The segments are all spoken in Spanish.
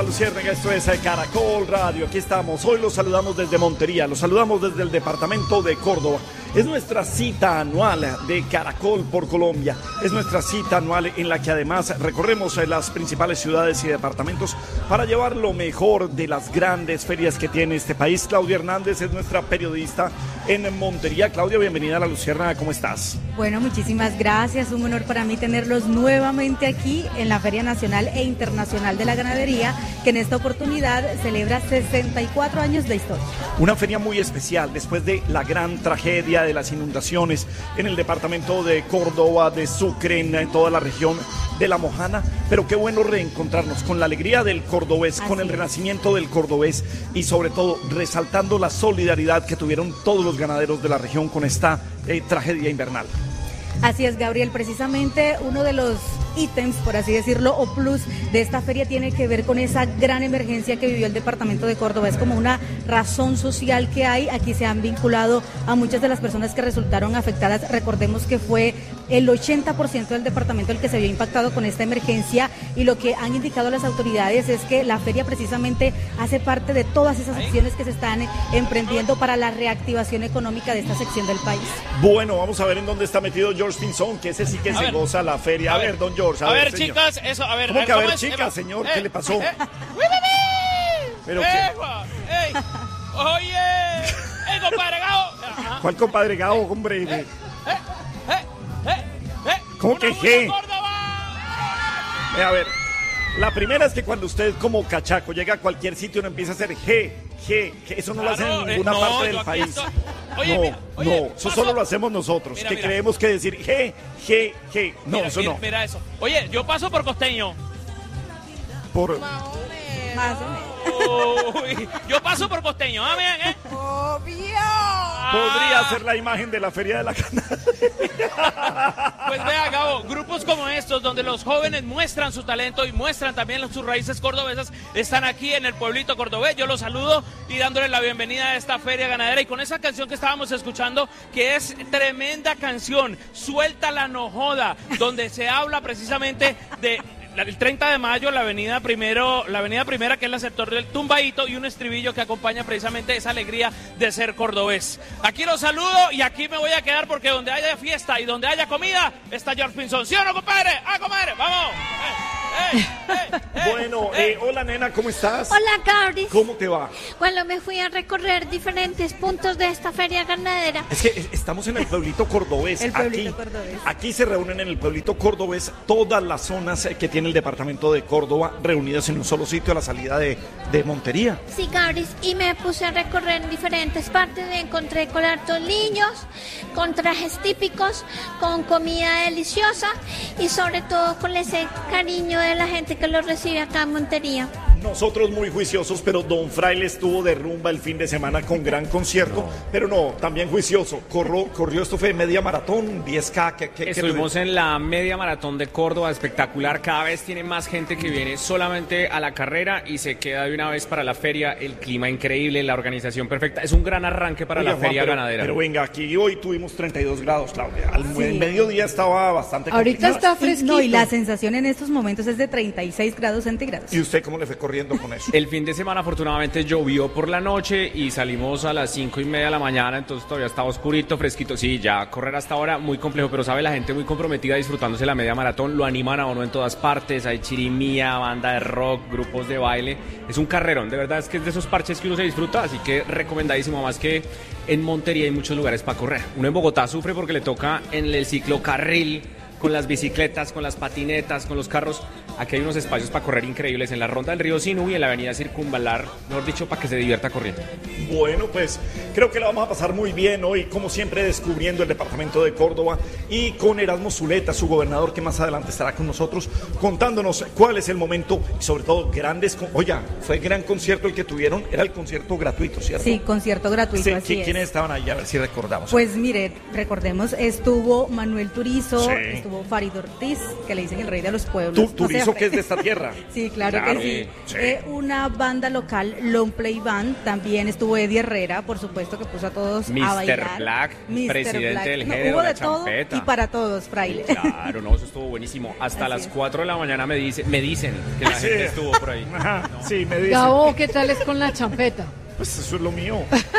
Luciérnaga, esto es Caracol Radio, aquí estamos, hoy los saludamos desde Montería, los saludamos desde el departamento de Córdoba. Es nuestra cita anual de Caracol por Colombia, es nuestra cita anual en la que además recorremos las principales ciudades y departamentos para llevar lo mejor de las grandes ferias que tiene este país. Claudia Hernández es nuestra periodista en Montería. Claudia, bienvenida a La Luciérnaga, ¿cómo estás? Bueno, muchísimas gracias, un honor para mí tenerlos nuevamente aquí en la Feria Nacional e Internacional de la Ganadería, que en esta oportunidad celebra 64 años de historia. Una feria muy especial después de la gran tragedia de las inundaciones en el departamento de Córdoba, de Sucre, en toda la región de La Mojana, pero qué bueno reencontrarnos con la alegría del cordobés, con el renacimiento del cordobés y sobre todo resaltando la solidaridad que tuvieron todos los ganaderos de la región con esta tragedia invernal. Así es, Gabriel, precisamente uno de los ítems, por así decirlo, o plus de esta feria tiene que ver con esa gran emergencia que vivió el departamento de Córdoba. Es como una razón social que hay. Aquí se han vinculado a muchas de las personas que resultaron afectadas. Recordemos que fue el 80% del departamento el que se vio impactado con esta emergencia, y lo que han indicado las autoridades es que la feria precisamente hace parte de todas esas acciones que se están emprendiendo para la reactivación económica de esta sección del país. Bueno, vamos a ver en dónde está metido George Pinzón, que ese sí que se goza la feria. A ver, don George. A ver, chicas, eso, a ver. ¿Cómo que a ver, chicas, señor? ¿Qué le pasó? ¿Pero qué? Oye, compadre Gao. ¿Cuál compadre Gao, hombre? ¿Cómo que G? A ver, la primera es que cuando usted como cachaco llega a cualquier sitio uno empieza a hacer G. Eso no lo hacen en ninguna parte del país. Eso solo lo hacemos nosotros, mira. Creemos que decir G. No, mira, eso no. Mira eso. Oye, yo paso por costeño. Por... Más o menos. Yo paso por costeño, ¿eh? ¡Obvio! Podría ser la imagen de la Feria de la Ganadería. Pues vea, Gabo, grupos como estos, donde los jóvenes muestran su talento y muestran también sus raíces cordobesas, están aquí en el pueblito cordobés. Yo los saludo y dándoles la bienvenida a esta Feria Ganadera, y con esa canción que estábamos escuchando, que es tremenda canción, Suéltala no joda, donde se habla precisamente de... El 30 de mayo, la avenida Primera, que es el sector del Tumbaíto, y un estribillo que acompaña precisamente esa alegría de ser cordobés. Aquí los saludo y aquí me voy a quedar, porque donde haya fiesta y donde haya comida está George Pinzón. ¿Sí o no, compadre? ¡A comer! ¡Vamos! Bueno, hola nena, ¿cómo estás? Hola, Gabriel. ¿Cómo te va? Bueno, me fui a recorrer diferentes puntos de esta feria ganadera. Es que estamos en el pueblito cordobés. Aquí se reúnen en el pueblito cordobés todas las zonas que tiene el departamento de Córdoba, reunidas en un solo sitio a la salida de Montería. Sí, Gabriel, y me puse a recorrer diferentes partes. Me encontré con hartos niños, con trajes típicos, con comida deliciosa y sobre todo con ese cariño de la gente que los recibe acá en Montería. Nosotros muy juiciosos, pero Don Fraile estuvo de rumba el fin de semana con gran concierto, pero no, también juicioso. Corrió, esto fue media maratón, 10K. Estuvimos en la media maratón de Córdoba, espectacular. Cada vez tiene más gente que viene solamente a la carrera y se queda de una vez para la feria. El clima increíble, la organización perfecta. Es un gran arranque para la feria ganadera. Pero venga, aquí hoy tuvimos 32 grados, Claudia. Al mediodía estaba bastante ahorita complicado. Está fresquito. No, y la sensación en estos momentos es de 36 grados centígrados. ¿Y usted cómo le fue corriendo con eso? El fin de semana afortunadamente llovió por la noche y salimos a las 5:30 de la mañana, entonces todavía estaba oscurito, fresquito. Sí, ya correr hasta ahora muy complejo, pero sabe, la gente muy comprometida disfrutándose la media maratón, lo animan a uno en todas partes, hay chirimía, banda de rock, grupos de baile, es un carrerón, de verdad es que es de esos parches que uno se disfruta, así que recomendadísimo, más que en Montería hay muchos lugares para correr. Uno en Bogotá sufre porque le toca en el ciclocarril, con las bicicletas, con las patinetas, con los carros. Aquí hay unos espacios para correr increíbles en la Ronda del Río Sinú y en la avenida Circunvalar, mejor dicho, para que se divierta corriendo. Bueno, pues creo que la vamos a pasar muy bien hoy, como siempre, descubriendo el departamento de Córdoba y con Erasmo Zuleta, su gobernador, que más adelante estará con nosotros contándonos cuál es el momento y sobre todo grandes... Oiga, fue gran concierto el que tuvieron, era el concierto gratuito, ¿cierto? Sí, concierto gratuito, sí, así es. ¿Quiénes estaban ahí? A ver si recordamos. Pues mire, recordemos, estuvo Manuel Turizo, estuvo estuvo Farid Ortiz, que le dicen el rey de los pueblos. Turizo, que es de esta tierra. Sí, claro que sí. Una banda local, Long Play Band, también estuvo Eddie Herrera, por supuesto, que puso a todos a bailar. Mr. Black, presidente del género, hubo de la todo champeta. y para todos, Fraile. Claro, no, eso estuvo buenísimo. Hasta las 4 de la mañana me dicen que la gente estuvo por ahí. Ajá, no. Sí, me dicen. Gabo, ¿qué tal es con la champeta? Pues eso es lo mío.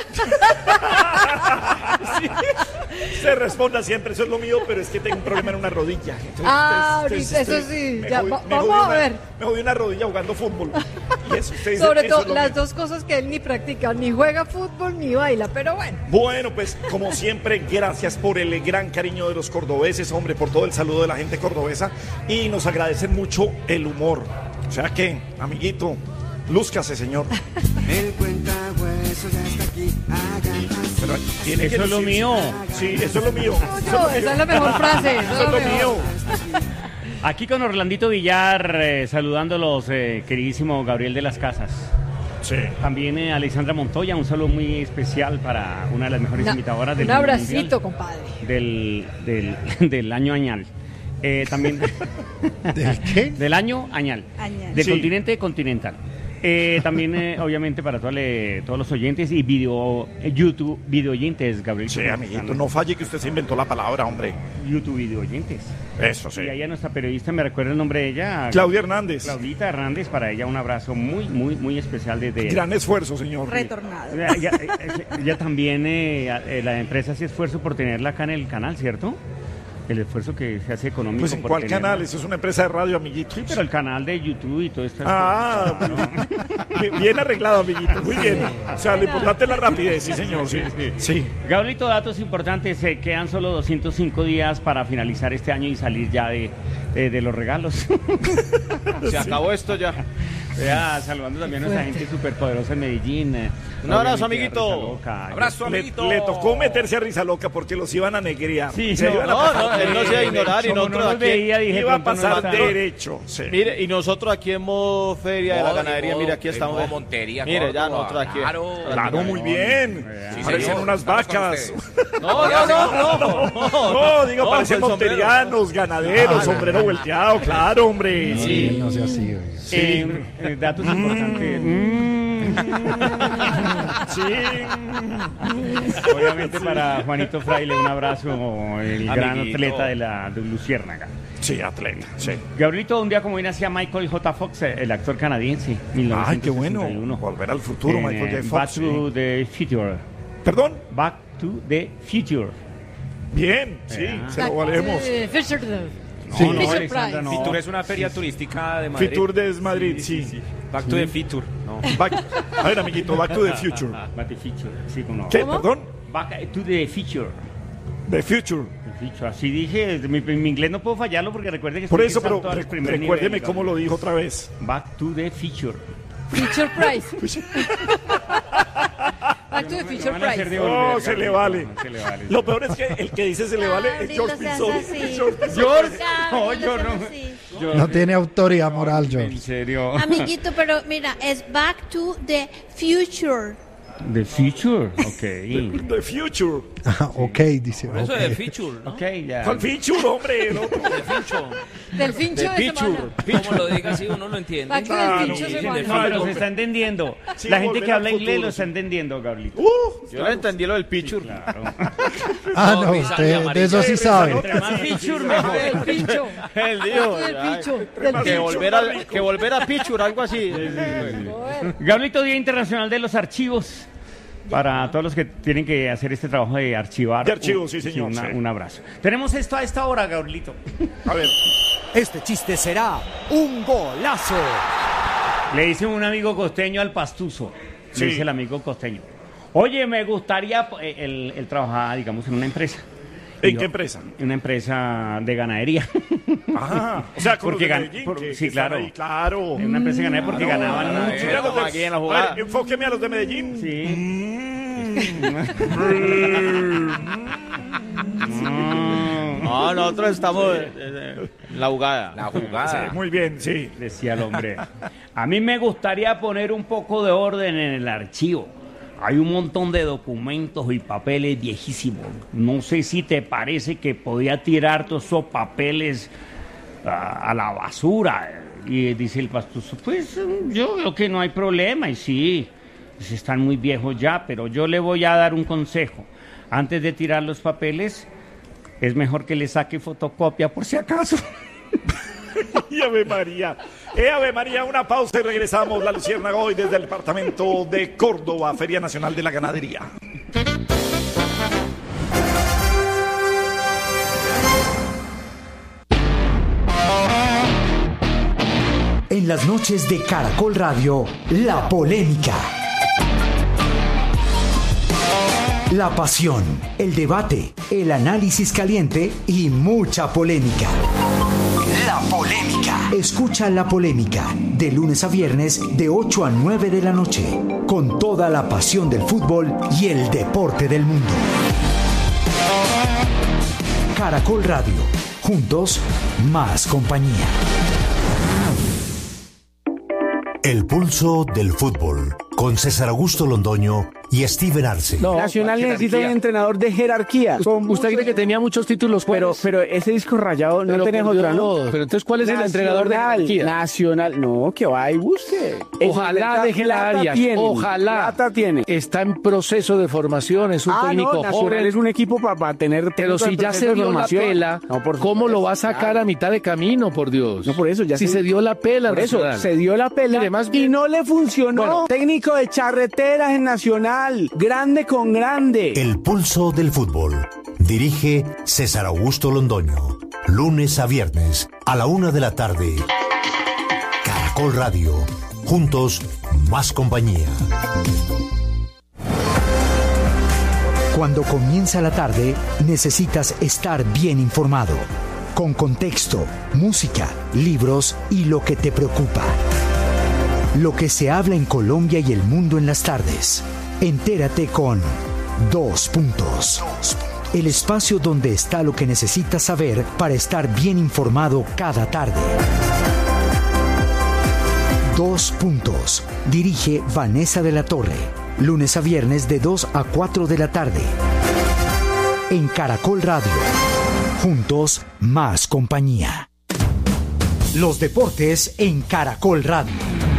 Sí. Se responda siempre, eso es lo mío, pero es que tengo un problema en una rodilla. Entonces, eso sí, ya, vamos a ver. Me jodí una rodilla jugando fútbol. Y eso, sobre todo, las dos cosas que él ni practica, ni juega fútbol ni baila, pero bueno. Bueno, pues como siempre, gracias por el gran cariño de los cordobeses, hombre, por todo el saludo de la gente cordobesa. Y nos agradecen mucho el humor. O sea que, amiguito, lúzcase, señor. El cuentahuesos ya está aquí. Pero tiene eso que es lo decir, mío. Sí, eso es lo mío. Esa es la mejor frase. Eso es lo mío. Aquí con Orlandito Villar, saludándolos, queridísimo Gabriel de las Casas. Sí. También Alexandra Montoya, un saludo muy especial para una de las mejores imitadoras del un abracito, mundial, compadre. Del año añal. También ¿Del qué? del año añal. Del continente continental. También, obviamente, para todos los oyentes y YouTube video oyentes, Gabriel. Sí, amiguito, no falle que usted se inventó la palabra, hombre. YouTube video oyentes. Eso sí. Y ahí a nuestra periodista, me recuerda el nombre de ella. Claudia Hernández. Claudita Hernández, para ella un abrazo muy, muy, muy especial desde... Gran esfuerzo, señor. Retornado. Ella también, la empresa hace esfuerzo por tenerla acá en el canal, ¿cierto? El esfuerzo que se hace económico. Pues en cuál canal, eso es una empresa de radio, amiguito. Sí, pero el canal de YouTube y todo esto. Bien arreglado, amiguito, muy bien. O sea, lo importante es la rapidez, sí, señor, sí. Gabrielito, datos importantes, quedan solo 205 días para finalizar este año y salir ya de los regalos. Se acabó esto ya. Saludando también a nuestra gente superpoderosa en Medellín. Un abrazo, amiguito. Abrazo, amiguito. Le tocó meterse a risa loca porque los iban a negrear. Sí, él no se iba a ignorar y nosotros aquí iba a pasar derecho. Sí. Mire, y nosotros aquí en modo feria de la ganadería, mire, aquí estamos. En Montería, mire, Córdoba. ya nosotros aquí. Claro, muy bien. Sí, Parecen señor. unas vacas. No, Digo, parecen pues, monterianos, ganaderos, sombrero volteado, claro, hombre. Sí, no sea así. Datos importantes. Sí. Obviamente para Juanito Fraile un abrazo, el gran atleta de Luciérnaga. Sí, atleta, sí. Gabrielito, un día como hoy nacía Michael J. Fox, el actor canadiense. Ay, qué bueno. Volver al futuro, Michael J. Fox. Back to the Future. ¿Perdón? Back to the Future. Bien, sí, se lo valemos. No, Fisher Alexandra, Price. no. Fitur es una feria turística de Madrid. Fitur de Madrid, sí. Back to the Fitur. No. A ver, amiguito, Back to the Future. Back to the Future. Sí, no. ¿Qué, perdón? Back to the Future. The Future. Así dije, mi inglés no puedo fallarlo porque recuerde que Por eso, estoy pero empezando al primer recuérdeme nivel, cómo lo dijo otra vez. Back to the Future. Fisher Price. Back to the Fisher Price. No, se le vale. Se le vale. Lo peor es que el que dice se le vale es George Pinzón. Yo No tiene autoridad moral, En George. serio. Amiguito, pero mira, es Back to the Future. The Future, ok. The Future. Ok, dice. Eso ok. es de feature, ¿no? Ok, ya. ¿Cuál Future, hombre? El otro. De fincho. Del fincho de semana. Como lo diga así, uno lo entiende. Back to Claro, the fincho de sí, semana. No, pero se está entendiendo. Sí, La gente volver que al habla inglés futuro, lo está sí. entendiendo, Gabrielito. Yo no entendí lo del Pichur. Claro. Ah, no, mi sangre usted de amarilla. eso sí sabe. Entre más feature, mejor. Del pincho. Él dijo Del ay, pincho. Del que pincho. volver a Pichur, algo así. Gabrielito, Día Internacional de los Archivos. Para todos los que tienen que hacer este trabajo de archivar. De archivos, sí, señor, sí. Un abrazo. Tenemos esto a esta hora, Gabrielito. A ver. Este chiste será un golazo. Le dice un amigo costeño al pastuso. Sí. Le dice el amigo costeño. Oye, me gustaría... Él trabajaba, digamos, en una empresa. ¿En qué empresa? En una empresa de ganadería. Ah, o sea, con Porque los de gan- Medellín, por- que sí, están claro. ahí, claro. En una empresa de ganadería porque ganaban mucho. Mira los de- Aquí en la a jugada. ver, enfóqueme a los de Medellín. Sí. No, nosotros estamos en la jugada. La jugada. Sí, muy bien, sí. Decía el hombre. A mí me gustaría poner un poco de orden en el archivo. hay un montón de documentos y papeles viejísimos. No sé si te parece que podía tirar todos esos papeles a la basura. Y dice el pastor, pues yo creo que no hay problema. Y sí, pues están muy viejos ya, pero yo le voy a dar un consejo. Antes de tirar los papeles, es mejor que le saque fotocopia por si acaso. Y Ave María. Ave María, una pausa y regresamos. La Luciérnaga hoy desde el departamento de Córdoba, Feria Nacional de la Ganadería. En las noches de Caracol Radio, la polémica. La pasión, el debate, el análisis caliente y mucha polémica. La polémica. Escucha La Polémica de lunes a viernes de 8 a 9 de la noche, con toda la pasión del fútbol y el deporte del mundo. Caracol Radio, juntos, más compañía. El pulso del fútbol, con César Augusto Londoño y Steven Arce. No, Nacional necesita un entrenador de jerarquía. Usted cree que tenía muchos títulos, pero ese disco rayado no lo tenés otra, ¿no? Pero entonces, ¿cuál es el entrenador de jerarquía? Nacional, no, que va y busque. Ojalá deje la área. Ojalá. Plata tiene. Está en proceso de formación, es un técnico joven. Es un equipo para tener. Pero si ya se dio la pela, ¿cómo lo va a sacar a mitad de camino, por Dios? No, por eso ya. Si se dio la pela, por eso se dio la pela y no le funcionó. Bueno, técnico de charreteras en Nacional, grande con grande. El pulso del fútbol. Dirige César Augusto Londoño. Lunes a viernes a la 1 de la tarde. Caracol Radio. Juntos, más compañía. Cuando comienza la tarde, necesitas estar bien informado. Con contexto, música, libros y lo que te preocupa. Lo que se habla en Colombia y el mundo en las tardes. Entérate con 2 Puntos. El espacio donde está lo que necesitas saber para estar bien informado cada tarde. 2 Puntos. Dirige Vanessa de la Torre. Lunes a viernes de 2 a 4 de la tarde. En Caracol Radio. Juntos, más compañía. Los deportes en Caracol Radio.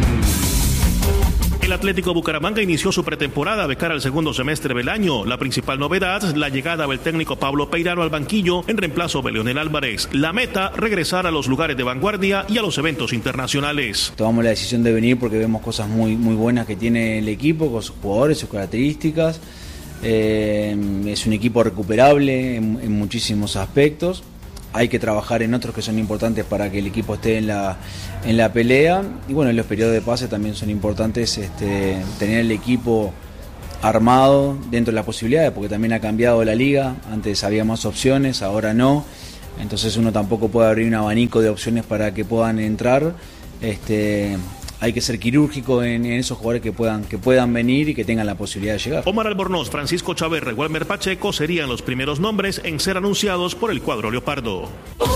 El Atlético Bucaramanga inició su pretemporada de cara al segundo semestre del año. La principal novedad, la llegada del técnico Pablo Peirano al banquillo en reemplazo de Leonel Álvarez. La meta, regresar a los lugares de vanguardia y a los eventos internacionales. Tomamos la decisión de venir porque vemos cosas muy buenas que tiene el equipo, con sus jugadores, sus características. Es un equipo recuperable en muchísimos aspectos. Hay que trabajar en otros que son importantes para que el equipo esté en la pelea. Y bueno, los periodos de pase también son importantes, tener el equipo armado dentro de las posibilidades, porque también ha cambiado la liga. Antes había más opciones, ahora no. Entonces uno tampoco puede abrir un abanico de opciones para que puedan entrar. Hay que ser quirúrgico en esos jugadores que puedan venir y que tengan la posibilidad de llegar. Omar Albornoz, Francisco Chaverra y Walmer Pacheco serían los primeros nombres en ser anunciados por el cuadro leopardo.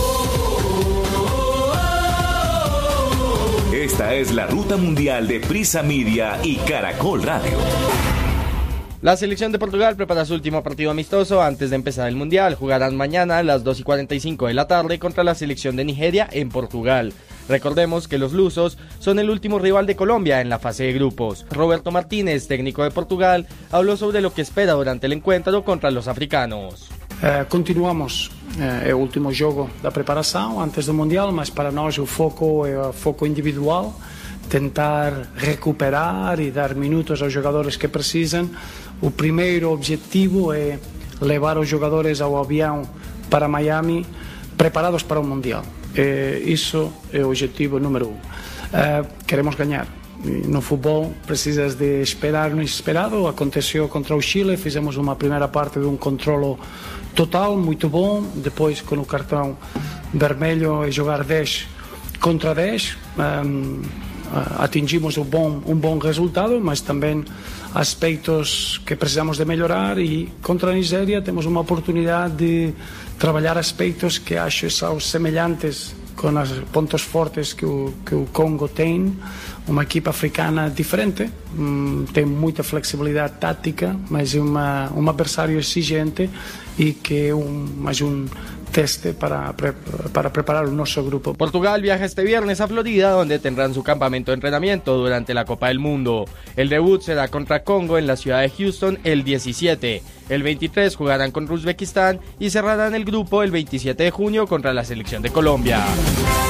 Esta es la ruta mundial de Prisa Media y Caracol Radio. La selección de Portugal prepara su último partido amistoso antes de empezar el Mundial. Jugarán mañana a las 2:45 de la tarde contra la selección de Nigeria en Portugal. Recordemos que los lusos son el último rival de Colombia en la fase de grupos. Roberto Martínez, técnico de Portugal, habló sobre lo que espera durante el encuentro contra los africanos. Continuamos, é o último jogo da preparação antes do Mundial, mas para nós o foco é o foco individual, tentar recuperar e dar minutos aos jogadores que precisam. O primeiro objetivo é levar os jogadores ao avião para Miami preparados para o Mundial. Isso é o objetivo número 1. Queremos ganhar. No futebol precisas de esperar no inesperado. Aconteceu contra o Chile, fizemos uma primeira parte de um controlo total, muito bom. Depois, com o cartão vermelho, é jogar 10 contra 10. Atingimos um bom resultado, mas também aspectos que precisamos de melhorar, e contra a Nigéria temos uma oportunidade de trabalhar aspectos que acho são semelhantes os pontos fortes que o Congo tem, uma equipa africana diferente, tem muita flexibilidade tática, mas é um adversário exigente e que é mais teste para preparar nuestro grupo. Portugal viaja este viernes a Florida, donde tendrán su campamento de entrenamiento durante la Copa del Mundo. El debut será contra Congo en la ciudad de Houston el 17. El 23 jugarán con Uzbekistán y cerrarán el grupo el 27 de junio contra la selección de Colombia.